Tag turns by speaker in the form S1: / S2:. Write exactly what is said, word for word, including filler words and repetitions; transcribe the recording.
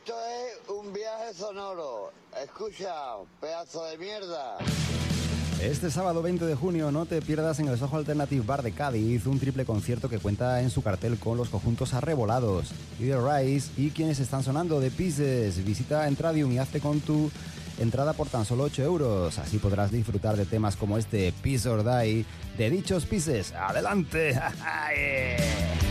S1: Esto es un viaje sonoro. Escucha, pedazo de mierda.
S2: Este sábado veinte de junio no te pierdas en el Soho Alternative Bar de Cádiz un triple concierto que cuenta en su cartel con los conjuntos Arrebolados, The Rise y quienes están sonando The Pieces. Visita Entradium y hazte con tu entrada por tan solo ocho euros. Así podrás disfrutar de temas como este Peace or Die de dichos Pieces. ¡Adelante!